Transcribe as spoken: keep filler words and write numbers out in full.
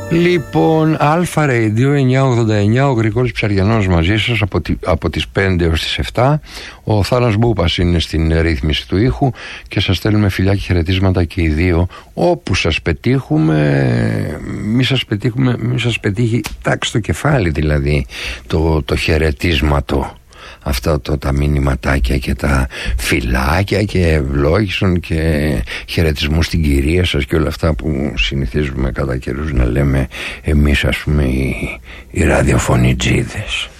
Λοιπόν, Αλφα Radio εννιακόσια ογδόντα εννιά, ο Γρηγόρης Ψαριανός μαζί σας από, τη, από τις πέντε έως τις επτά. Ο Θάνος Μπούπας είναι στην ρύθμιση του ήχου και σας στέλνουμε φιλιά και χαιρετίσματα και οι δύο. Όπου σας πετύχουμε, μη σας πετύχουμε, μη σας πετύχει τάξη στο κεφάλι, δηλαδή το, το χαιρετίσματο. Αυτά το, τα μηνυματάκια και τα φυλάκια και ευλόγησον και χαιρετισμού στην κυρία σας και όλα αυτά που συνηθίζουμε κατά καιρούς να λέμε εμείς, ας πούμε, οι, οι ραδιοφωνιτζίδες.